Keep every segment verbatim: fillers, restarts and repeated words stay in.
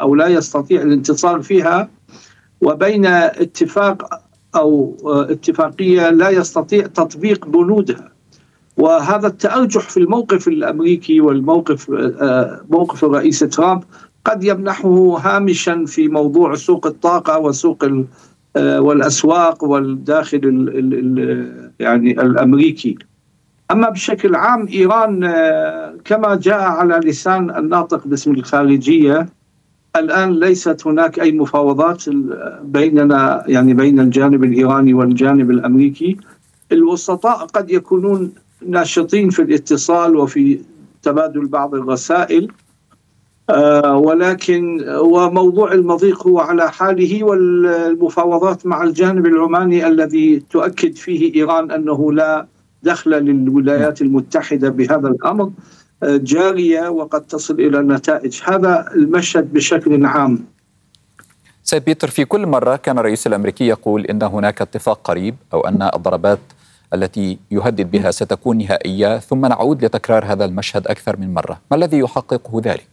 أو لا يستطيع الانتصار فيها، وبين اتفاق أو اتفاقية لا يستطيع تطبيق بنودها. وهذا التأرجح في الموقف الأمريكي والموقف موقف الرئيس ترامب قد يمنحه هامشا في موضوع سوق الطاقة وسوق والأسواق والداخل يعني الأمريكي. أما بشكل عام إيران كما جاء على لسان الناطق باسم الخارجية، الآن ليست هناك أي مفاوضات بيننا، يعني بين الجانب الإيراني والجانب الأمريكي. الوسطاء قد يكونون ناشطين في الاتصال وفي تبادل بعض الرسائل، آه ولكن وموضوع المضيق هو على حاله، والمفاوضات مع الجانب العماني الذي تؤكد فيه إيران أنه لا دخل للولايات المتحدة بهذا الأمر آه جارية وقد تصل إلى نتائج. هذا المشهد بشكل عام. سيد بيتر، في كل مرة كان الرئيس الأمريكي يقول إن هناك اتفاق قريب أو أن الضربات التي يهدد بها ستكون نهائية، ثم نعود لتكرار هذا المشهد أكثر من مرة. ما الذي يحققه ذلك؟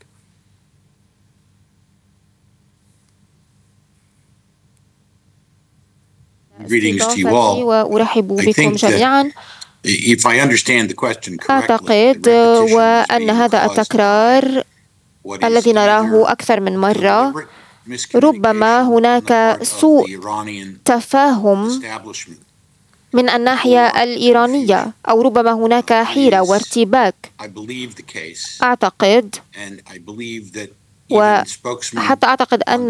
وأرحب بكم جميعا. أعتقد وأن هذا التكرار الذي نراه أكثر من مرة ربما هناك سوء تفاهم من الناحية الإيرانية، أو ربما هناك حيرة وارتباك. أعتقد وحتى أعتقد أن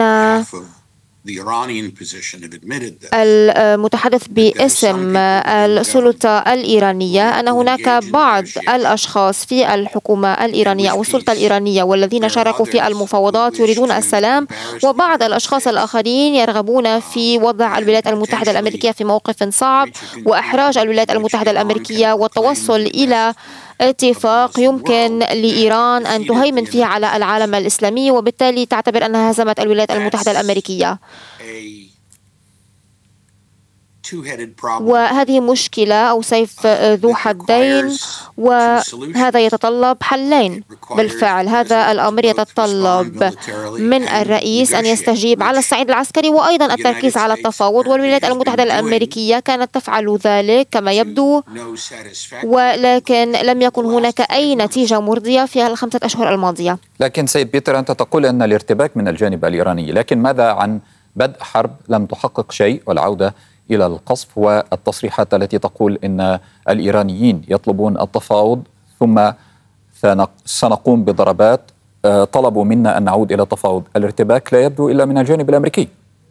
المتحدث باسم السلطة الإيرانية أن هناك بعض الأشخاص في الحكومة الإيرانية أو السلطة الإيرانية والذين شاركوا في المفاوضات يريدون السلام، وبعض الأشخاص الآخرين يرغبون في وضع الولايات المتحدة الأمريكية في موقف صعب وإحراج الولايات المتحدة الأمريكية والتوصل إلى اتفاق يمكن لإيران أن تهيمن فيه على العالم الإسلامي، وبالتالي تعتبر أنها هزمت الولايات المتحدة الأمريكية. وهذه مشكلة أو سيف ذو حدين، وهذا يتطلب حلين. بالفعل هذا الأمر يتطلب من الرئيس أن يستجيب على الصعيد العسكري وأيضا التركيز على التفاوض، والولايات المتحدة الأمريكية كانت تفعل ذلك كما يبدو، ولكن لم يكن هناك أي نتيجة مرضية في الخمسة أشهر الماضية. لكن سيد بيتر، أنت تقول أن الارتباك من الجانب الإيراني، لكن ماذا عن بدء حرب لم تحقق شيء والعودة إلى القصف، والتصريحات التي تقول إن الإيرانيين يطلبون التفاوض ثم سنقوم بضربات، طلبوا منا أن نعود إلى التفاوض؟ الارتباك لا يبدو إلا من الجانب الأمريكي.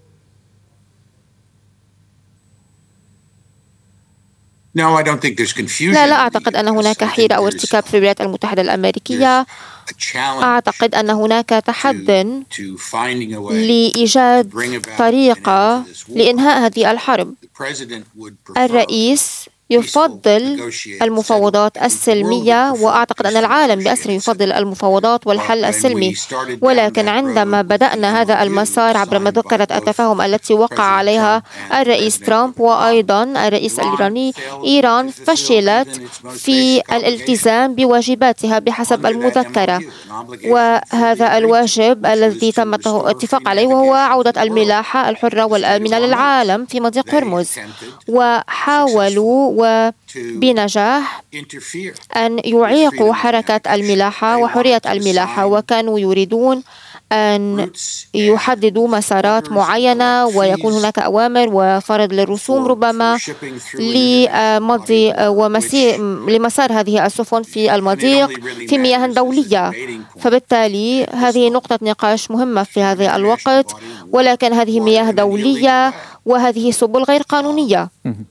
لا لا أعتقد أن هناك حيرة أو ارتكاب في الولايات المتحدة الأمريكية. أعتقد أن هناك تحد لإيجاد طريقة لإنهاء هذه الحرب. الرئيس يفضل المفاوضات السلمية، وأعتقد أن العالم بأسره يفضل المفاوضات والحل السلمي، ولكن عندما بدأنا هذا المسار عبر مذكرة التفاهم التي وقع عليها الرئيس ترامب وأيضا الرئيس الإيراني، إيران فشلت في الالتزام بواجباتها بحسب المذكرة، وهذا الواجب الذي تم الاتفاق عليه وهو عودة الملاحة الحرة والآمنة للعالم في مضيق هرمز. وحاولوا وبنجاح أن يعيقوا حركة الملاحة وحرية الملاحة، وكانوا يريدون أن يحددوا مسارات معينة ويكون هناك أوامر وفرض للرسوم ربما لمضي ومسير لمسار هذه السفن في المضيق في مياه دولية. فبالتالي هذه نقطة نقاش مهمة في هذا الوقت، ولكن هذه مياه دولية وهذه سبل غير قانونية.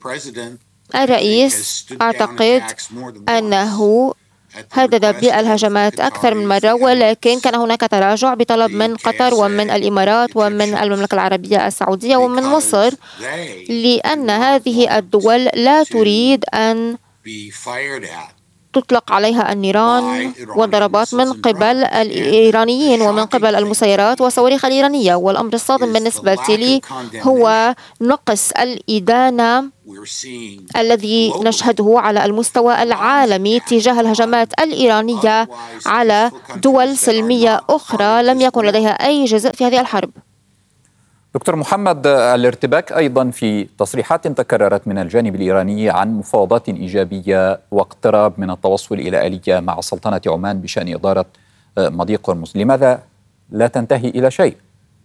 الرئيس أعتقد أنه هدد بالهجمات أكثر من مرة، ولكن كان هناك تراجع بطلب من قطر ومن الإمارات ومن المملكة العربية السعودية ومن مصر، لأن هذه الدول لا تريد أن تطلق عليها النيران والضربات من قبل الإيرانيين ومن قبل المسيرات والصواريخ الإيرانية. والأمر الصادم بالنسبة لي هو نقص الإدانة الذي نشهده على المستوى العالمي تجاه الهجمات الإيرانية على دول سلمية أخرى لم يكن لديها أي جزء في هذه الحرب. دكتور محمد، الارتباك أيضا في تصريحات تكررت من الجانب الإيراني عن مفاوضات إيجابية واقتراب من التوصل إلى آلية مع سلطنة عمان بشأن إدارة مضيق هرمز، لماذا لا تنتهي إلى شيء؟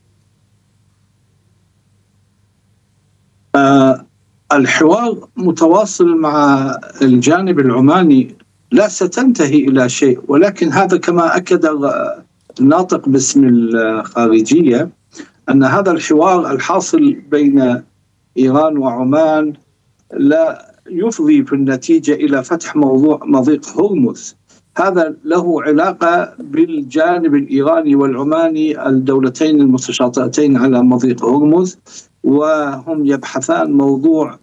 آه الحوار متواصل مع الجانب العماني، لا ستنتهي إلى شيء، ولكن هذا كما أكد الناطق باسم الخارجية أن هذا الحوار الحاصل بين إيران وعمان لا يفضي في النتيجة إلى فتح موضوع مضيق هرمز. هذا له علاقة بالجانب الإيراني والعماني، الدولتين المتشاطئتين على مضيق هرمز، وهم يبحثان موضوع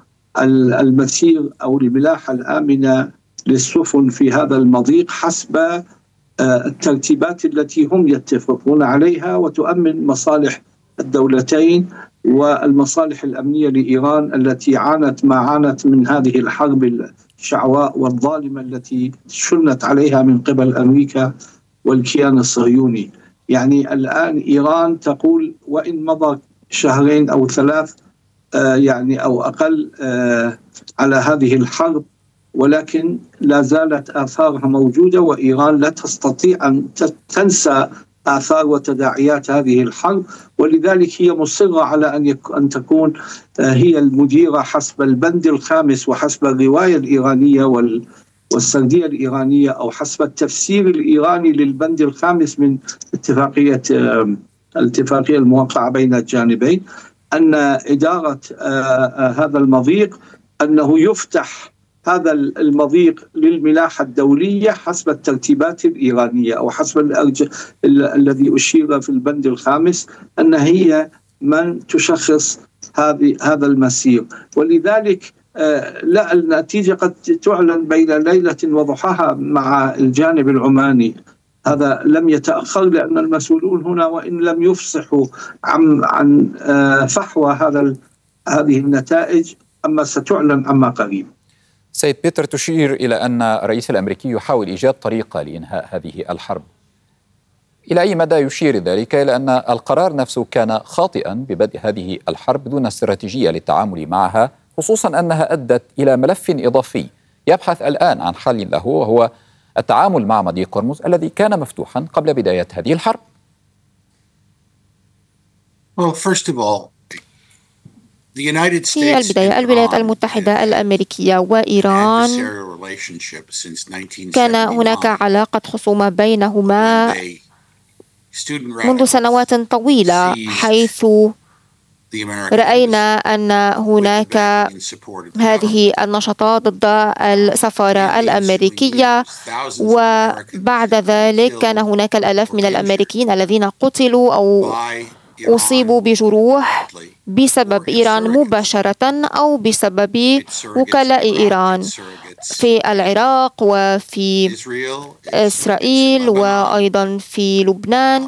المسير أو الملاحة الآمنة للسفن في هذا المضيق حسب الترتيبات التي هم يتفقون عليها وتؤمن مصالح الدولتين والمصالح الأمنية لإيران التي عانت ما عانت من هذه الحرب الشعواء والظالمة التي شنت عليها من قبل أمريكا والكيان الصهيوني. يعني الآن إيران تقول وإن مضى شهرين أو ثلاث آه يعني أو أقل آه على هذه الحرب، ولكن لا زالت آثارها موجودة، وإيران لا تستطيع أن تنسى آثار وتداعيات هذه الحرب، ولذلك هي مصرة على أن أن تكون هي المديرة حسب البند الخامس وحسب الرواية الإيرانية والسردية الإيرانية، أو حسب التفسير الإيراني للبند الخامس من اتفاقية الاتفاقية الموقعة بين الجانبين، أن إدارة هذا المضيق أنه يفتح هذا المضيق للملاحة الدولية حسب الترتيبات الإيرانية أو حسب الأرج... ال... الذي أشير في البند الخامس أن هي من تشخص هذه هذا المسير. ولذلك آه لا النتيجة قد تعلن بين ليلة وضحاها مع الجانب العماني. هذا لم يتأخر لأن المسؤولون هنا وإن لم يفصحوا عن عن آه فحوى هذا ال... هذه النتائج، أما ستعلن عما قريب. سيد بيتر، تشير إلى أن الرئيس الأمريكي يحاول إيجاد طريقة لإنهاء هذه الحرب. إلى أي مدى يشير ذلك إلى أن القرار نفسه كان خاطئا ببدء هذه الحرب دون استراتيجية للتعامل معها، خصوصا أنها أدت إلى ملف إضافي يبحث الآن عن حل له، وهو التعامل مع مضيق هرمز الذي كان مفتوحا قبل بداية هذه الحرب؟ Well, first of all, في البداية الولايات المتحدة الأمريكية وإيران كان هناك علاقة خصومة بينهما منذ سنوات طويلة، حيث رأينا أن هناك هذه النشاطات ضد السفارة الأمريكية، وبعد ذلك كان هناك الآلاف من الأمريكيين الذين قتلوا أو أصيبوا بجروح بسبب إيران مباشرة أو بسبب وكلاء إيران في العراق وفي إسرائيل وأيضا في لبنان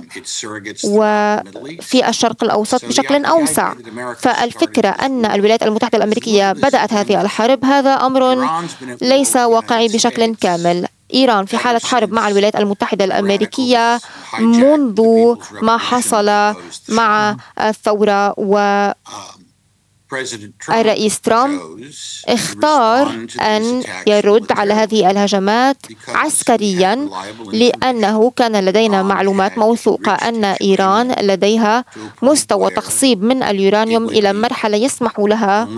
وفي الشرق الأوسط بشكل أوسع. فالفكرة أن الولايات المتحدة الأمريكية بدأت هذه الحرب هذا أمر ليس واقعي بشكل كامل. إيران في حالة حرب مع الولايات المتحدة الأمريكية منذ ما حصل مع الثورة، و الرئيس ترامب اختار أن يرد على هذه الهجمات عسكريا، لأنه كان لدينا معلومات موثوقة أن إيران لديها مستوى تخصيب من اليورانيوم إلى مرحلة يسمح لها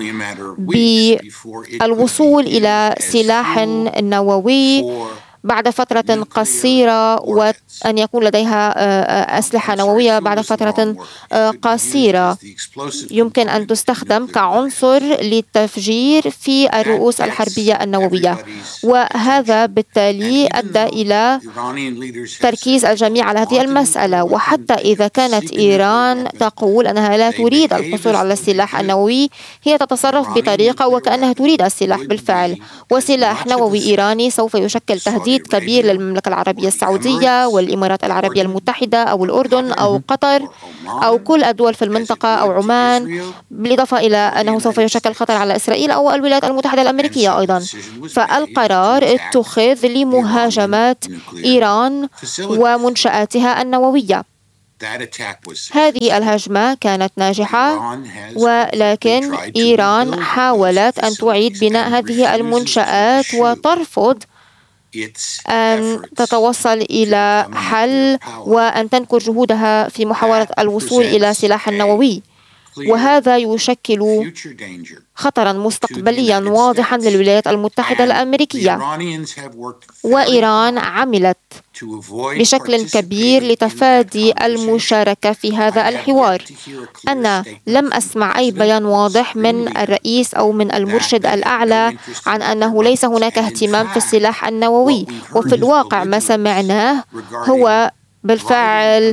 بالوصول إلى سلاح نووي بعد فترة قصيرة أن يكون لديها أسلحة نووية بعد فترة قصيرة يمكن أن تستخدم كعنصر للتفجير في الرؤوس الحربية النووية، وهذا بالتالي أدى إلى تركيز الجميع على هذه المسألة. وحتى إذا كانت إيران تقول أنها لا تريد الحصول على السلاح النووي، هي تتصرف بطريقة وكأنها تريد السلاح بالفعل، وسلاح نووي إيراني سوف يشكل تهديد كبير للمملكة العربية السعودية والإمارات العربية المتحدة أو الأردن أو قطر أو كل الدول في المنطقة أو عمان، بالإضافة إلى أنه سوف يشكل خطر على إسرائيل أو الولايات المتحدة الأمريكية أيضا. فالقرار اتخذ لمهاجمة إيران ومنشآتها النووية. هذه الهجمة كانت ناجحة، ولكن إيران حاولت أن تعيد بناء هذه المنشآت وترفض أن تتوصل إلى حل وأن تنكر جهودها في محاولة الوصول إلى سلاح نووي، وهذا يشكل خطرا مستقبليا واضحا للولايات المتحدة الأمريكية. وإيران عملت بشكل كبير لتفادي المشاركة في هذا الحوار. أنا لم أسمع أي بيان واضح من الرئيس أو من المرشد الأعلى عن أنه ليس هناك اهتمام في السلاح النووي، وفي الواقع ما سمعناه هو بالفعل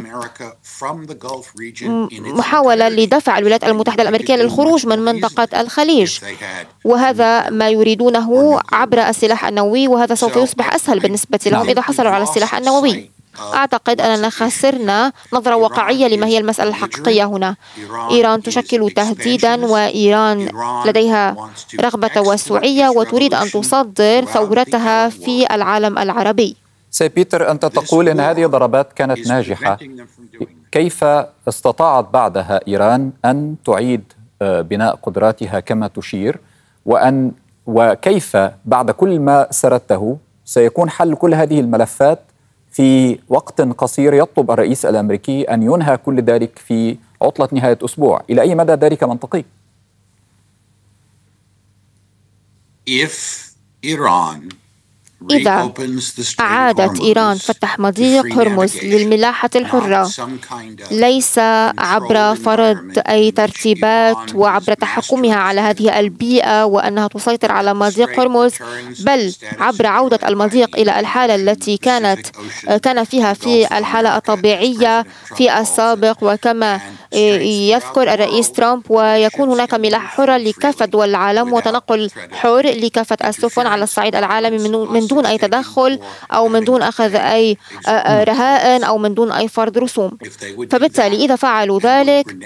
محاولة لدفع الولايات المتحدة الأمريكية للخروج من منطقة الخليج، وهذا ما يريدونه عبر السلاح النووي، وهذا سوف يصبح أسهل بالنسبة لهم إذا حصلوا على السلاح النووي. أعتقد أننا خسرنا نظرة واقعية لما هي المسألة الحقيقية هنا. إيران تشكل تهديدا، وإيران لديها رغبة توسعية وتريد أن تصدر ثورتها في العالم العربي. سي بيتر، أنت تقول أن هذه ضربات كانت ناجحة. كيف استطاعت بعدها إيران أن تعيد بناء قدراتها كما تشير، وأن وكيف بعد كل ما سردته سيكون حل كل هذه الملفات في وقت قصير؟ يطلب الرئيس الأمريكي أن ينهى كل ذلك في عطلة نهاية أسبوع. إلى أي مدى ذلك منطقي؟ إذا أعادت إيران فتح مضيق هرمز للملاحة الحرة، ليس عبر فرض أي ترتيبات وعبر تحكمها على هذه البيئة وأنها تسيطر على مضيق هرمز، بل عبر عودة المضيق إلى الحالة التي كانت كان فيها في الحالة الطبيعية في السابق، وكما يذكر الرئيس ترامب، ويكون هناك ملاحة حرة لكافة دول العالم وتنقل حر لكافة السفن على الصعيد العالمي من دون أي تدخل أو من دون أخذ أي رهائن أو من دون أي فرض رسوم. فبالتالي إذا فعلوا ذلك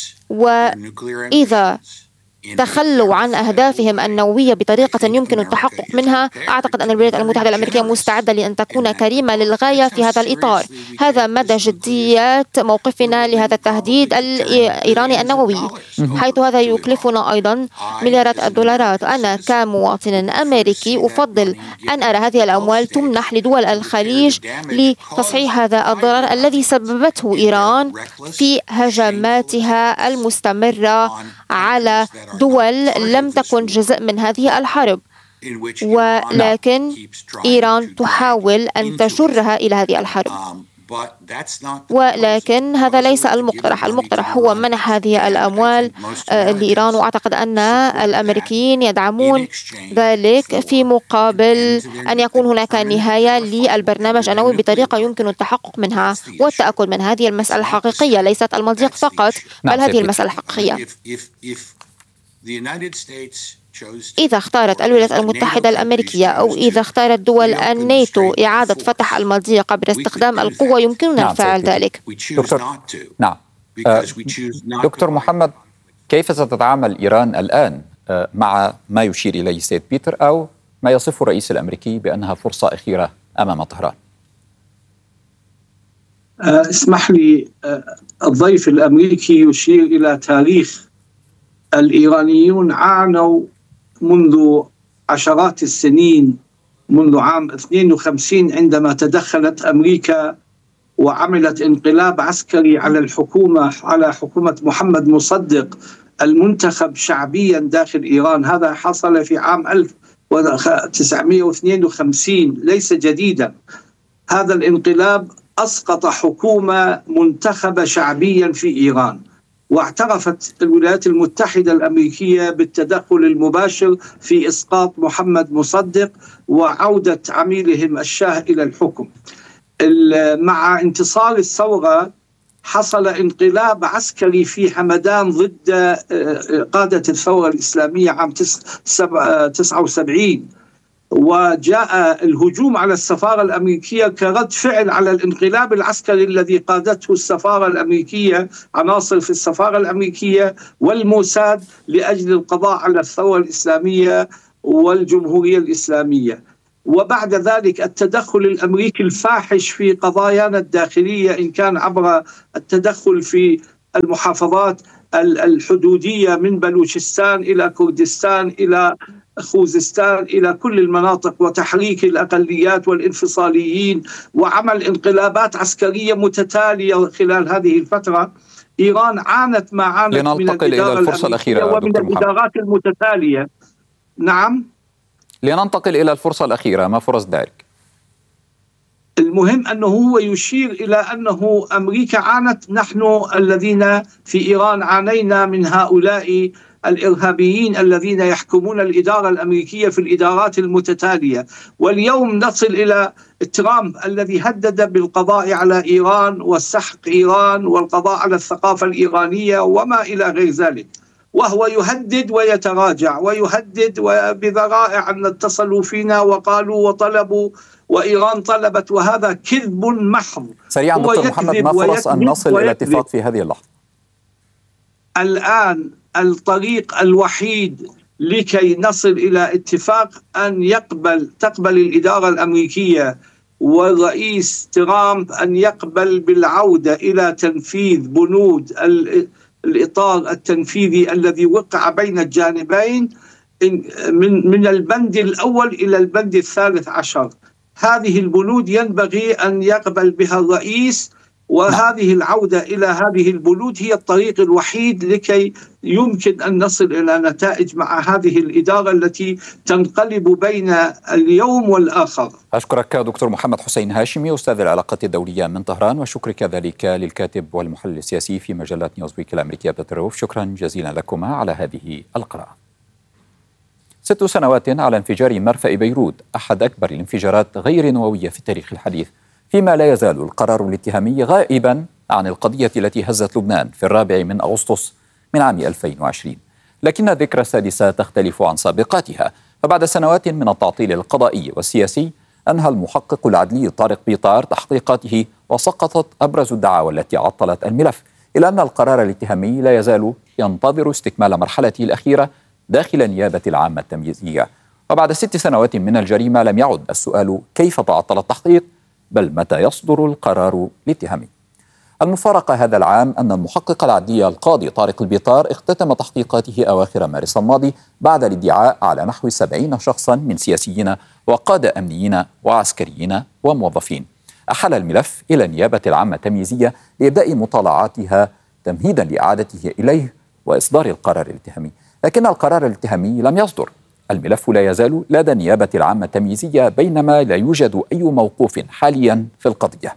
وإذا تخلوا عن أهدافهم النووية بطريقة يمكن التحقق منها، أعتقد أن الولايات المتحدة الأمريكية مستعدة لأن تكون كريمة للغاية في هذا الإطار. هذا مدى جدية موقفنا لهذا التهديد الإيراني النووي، حيث هذا يكلفنا أيضا مليارات الدولارات. أنا كمواطن أمريكي أفضل أن أرى هذه الأموال تمنح لدول الخليج لتصحيح هذا الضرر الذي سببته إيران في هجماتها المستمرة على دول لم تكن جزء من هذه الحرب، ولكن إيران تحاول أن تجرها إلى هذه الحرب. ولكن هذا ليس المقترح. المقترح هو منح هذه الأموال لإيران، وأعتقد أن الأمريكيين يدعمون ذلك في مقابل أن يكون هناك نهاية للبرنامج النووي بطريقة يمكن التحقق منها والتأكد من هذه المسألة الحقيقية، ليست المضيق فقط بل هذه المسألة الحقيقية. إذا اختارت الولايات المتحدة الأمريكية أو إذا اختارت دول الناتو إعادة فتح المضيق عبر استخدام القوة، يمكننا الفعل ذلك. دكتور نعم آه دكتور محمد، كيف ستتعامل إيران الآن آه مع ما يشير إليه سيد بيتر أو ما يصفه الرئيس الأمريكي بأنها فرصة أخيرة أمام طهران؟ آه اسمح لي، آه الضيف الأمريكي يشير إلى تاريخ. الإيرانيون عانوا منذ عشرات السنين، منذ عام اثنين وخمسين عندما تدخلت أمريكا وعملت انقلاب عسكري على الحكومة على حكومة محمد مصدق المنتخب شعبيا داخل إيران. هذا حصل في عام ألف وتسعمئة واثنين وخمسين، ليس جديدا. هذا الانقلاب أسقط حكومة منتخبة شعبيا في إيران، واعترفت الولايات المتحدة الأمريكية بالتدخل المباشر في إسقاط محمد مصدق وعودة عميلهم الشاه إلى الحكم. مع انتصار الثورة حصل انقلاب عسكري في همدان ضد قادة الثورة الإسلامية عام تسعة وسبعين، وجاء الهجوم على السفارة الأمريكية كرد فعل على الانقلاب العسكري الذي قادته السفارة الأمريكية، عناصر في السفارة الأمريكية والموساد، لأجل القضاء على الثورة الإسلامية والجمهورية الإسلامية. وبعد ذلك التدخل الأمريكي الفاحش في قضايانا الداخلية، إن كان عبر التدخل في المحافظات الحدودية من بلوچستان إلى كردستان إلى خوزستان إلى كل المناطق، وتحريك الأقليات والانفصاليين وعمل انقلابات عسكرية متتالية خلال هذه الفترة. إيران عانت ما عانت من الإدارة الفرصة الأخيرة ومن الإدارات المتتالية. نعم، لننتقل إلى الفرصة الأخيرة، ما فرص ذلك؟ المهم أنه هو يشير إلى أنه أمريكا عانت، نحن الذين في إيران عانينا من هؤلاء الإرهابيين الذين يحكمون الإدارة الأمريكية في الإدارات المتتالية. واليوم نصل إلى ترامب الذي هدد بالقضاء على إيران وسحق إيران والقضاء على الثقافة الإيرانية وما إلى غير ذلك، وهو يهدد ويتراجع ويهدد بذرائع أن اتصلوا فينا وقالوا وطلبوا وإيران طلبت، وهذا كذب محض. سريعا دكتور محمد، ما فرص أن نصل إلى اتفاق في هذه اللحظة؟ الآن الطريق الوحيد لكي نصل إلى اتفاق أن يقبل تقبل الإدارة الأمريكية والرئيس ترامب أن يقبل بالعودة إلى تنفيذ بنود الإطار التنفيذي الذي وقع بين الجانبين من من البند الأول إلى البند الثالث عشر. هذه البنود ينبغي أن يقبل بها الرئيس، وهذه العودة إلى هذه البنود هي الطريق الوحيد لكي يمكن أن نصل إلى نتائج مع هذه الإدارة التي تنقلب بين اليوم والآخر. أشكرك دكتور محمد حسين هاشمي، أستاذ العلاقات الدولية من طهران، وشكرا كذلك للكاتب والمحلل السياسي في مجلة نيوزويك الأمريكية بيتر روف. شكرا جزيلا لكما على هذه القراءة. ست سنوات على انفجار مرفأ بيروت، أحد أكبر الانفجارات غير نووية في التاريخ الحديث، فيما لا يزال القرار الاتهامي غائبا عن القضية التي هزت لبنان في الرابع من أغسطس من عام ألفين وعشرين. لكن الذكرى السادسة تختلف عن سابقاتها، فبعد سنوات من التعطيل القضائي والسياسي أنهى المحقق العدلي طارق بيطار تحقيقاته، وسقطت أبرز الدعاوى التي عطلت الملف، إلا أن القرار الاتهامي لا يزال ينتظر استكمال مرحلته الأخيرة داخل النيابة العامة التمييزية. وبعد ست سنوات من الجريمة لم يعد السؤال كيف تعطل التحقيق، بل متى يصدر القرار الاتهامي. المفارقة هذا العام أن المحقق العدلي القاضي طارق البيطار اختتم تحقيقاته أواخر مارس الماضي بعد الادعاء على نحو سبعين شخصا من سياسيين وقادة أمنيين وعسكريين وموظفين. أحال الملف إلى النيابة العامة التمييزية لإبداء مطالعاتها تمهيدا لإعادته إليه وإصدار القرار الاتهامي، لكن القرار الاتهامي لم يصدر. الملف لا يزال لدى النيابة العامة التمييزية، بينما لا يوجد أي موقوف حاليا في القضية.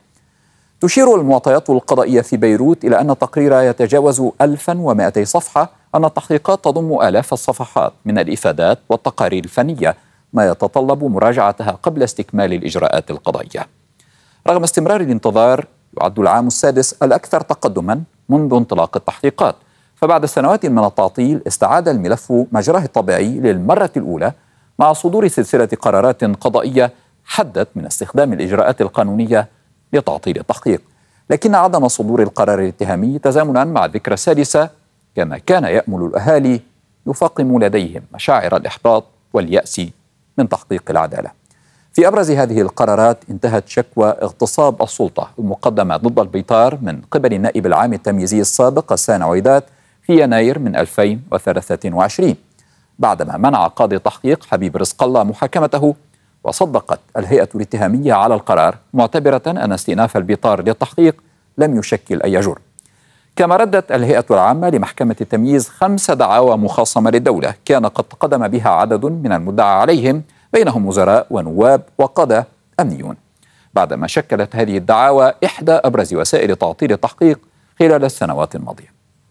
تشير المعطيات القضائية في بيروت إلى أن التقرير يتجاوز ألف ومئتي صفحة، أن التحقيقات تضم آلاف الصفحات من الإفادات والتقارير الفنية، ما يتطلب مراجعتها قبل استكمال الإجراءات القضائية. رغم استمرار الانتظار، يعد العام السادس الأكثر تقدما منذ انطلاق التحقيقات، فبعد سنوات من التعطيل استعاد الملف مجراه الطبيعي للمرة الأولى مع صدور سلسلة قرارات قضائية حدت من استخدام الإجراءات القانونية لتعطيل التحقيق. لكن عدم صدور القرار الاتهامي تزامنا مع الذكرى السادسة، كما كان يأمل الأهالي، يفاقم لديهم مشاعر الإحباط واليأس من تحقيق العدالة. في أبرز هذه القرارات انتهت شكوى اغتصاب السلطة المقدمة ضد البيطار من قبل النائب العام التمييزي السابق غسان عويدات في يناير من ألفين وثلاثة وعشرين، بعدما منع قاضي التحقيق حبيب رزق الله محاكمته. وصدقت الهيئة الاتهامية على القرار، معتبرة أن استئناف البيطار للتحقيق لم يشكل أي جرم. كما ردت الهيئة العامة لمحكمة التمييز خمس دعاوى مخاصمة للدولة كان قد تقدم بها عدد من المدعى عليهم، بينهم وزراء ونواب وقادة أمنيون. بعدما شكلت هذه الدعاوى إحدى أبرز وسائل تعطيل التحقيق خلال السنوات الماضية.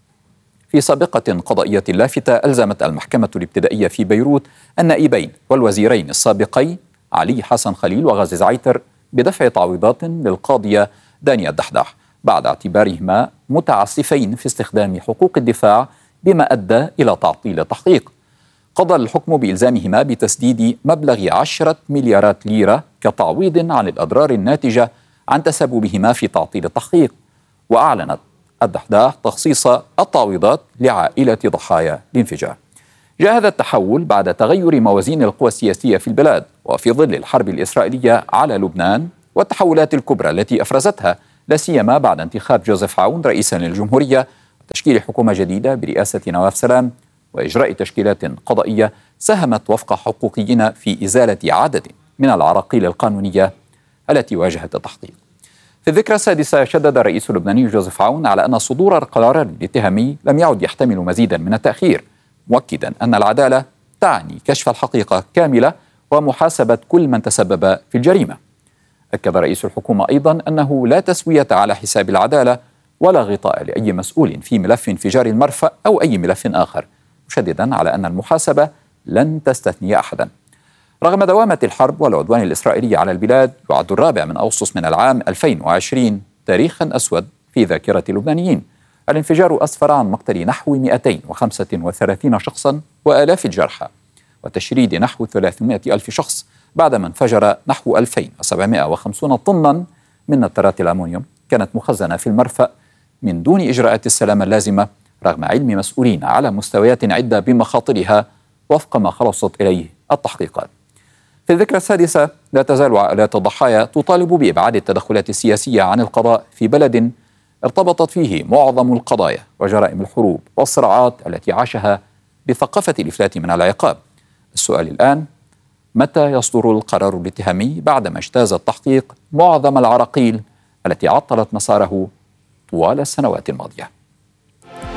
في سابقة قضائية لافتة ألزمت المحكمة الابتدائية في بيروت النائبين والوزيرين السابقين علي حسن خليل وغازي زعيتر بدفع تعويضات للقاضية دانيا الدحداح بعد اعتبارهما متعسفين في استخدام حقوق الدفاع بما أدى إلى تعطيل التحقيق. قضى الحكم بإلزامهما بتسديد مبلغ عشرة مليارات ليرة كتعويض عن الأضرار الناتجة عن تسببهما في تعطيل التحقيق. وأعلنت الدحداح تخصيص التعويضات لعائلة ضحايا الانفجار. جاء هذا التحول بعد تغير موازين القوى السياسية في البلاد وفي ظل الحرب الإسرائيلية على لبنان والتحولات الكبرى التي أفرزتها لا سيما بعد انتخاب جوزيف عون رئيسا للجمهورية وتشكيل حكومة جديدة برئاسة نواف سلام وإجراء تشكيلات قضائية ساهمت وفق حقوقيين في إزالة عدد من العراقيل القانونية التي واجهت التحقيق. في الذكرى السادسة شدد الرئيس اللبناني جوزيف عون على أن صدور القرار الاتهامي لم يعد يحتمل مزيدا من التأخير، مؤكدا أن العدالة تعني كشف الحقيقة كاملة ومحاسبة كل من تسبب في الجريمة. أكد رئيس الحكومة أيضا أنه لا تسوية على حساب العدالة ولا غطاء لأي مسؤول في ملف انفجار المرفأ أو أي ملف آخر، مشددا على أن المحاسبة لن تستثني أحدا. رغم دوامة الحرب والعدوان الإسرائيلي على البلاد، يعد الرابع من أغسطس من العام ألفين وعشرين تاريخا أسود في ذاكرة اللبنانيين. الانفجار أسفر عن مقتل نحو مئتين وخمسة وثلاثين شخصا وآلاف الجرحى وتشريد نحو ثلاثمائة ألف شخص بعدما انفجر نحو ألفين وسبعمائة وخمسين طنا من نترات الأمونيوم كانت مخزنة في المرفأ من دون إجراءات السلامة اللازمة، رغم علم مسؤولين على مستويات عدة بمخاطرها وفق ما خلصت إليه التحقيقات. في الذكرى السادسة لا تزال عائلات الضحايا تطالب بإبعاد التدخلات السياسية عن القضاء في بلد ارتبطت فيه معظم القضايا وجرائم الحروب والصراعات التي عاشها بثقافة الإفلات من العقاب. السؤال الآن: متى يصدر القرار الاتهامي بعدما اجتاز التحقيق معظم العراقيل التي عطلت مساره طوال السنوات الماضية؟